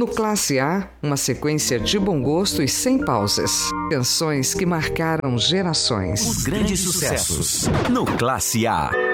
Classe A, uma sequência de bom gosto e sem pausas. Canções que marcaram gerações. Os grandes sucessos no Classe A.